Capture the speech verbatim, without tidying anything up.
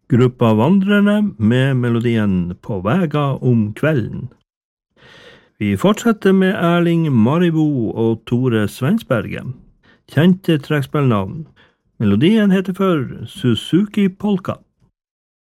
Gruppa Vandrerne med melodien På vega om kvelden. Vi fortsetter med Erling Maribo og Tore Svensberget. Kjente trekkspillnavn. Melodien heter for Suzuki Polka.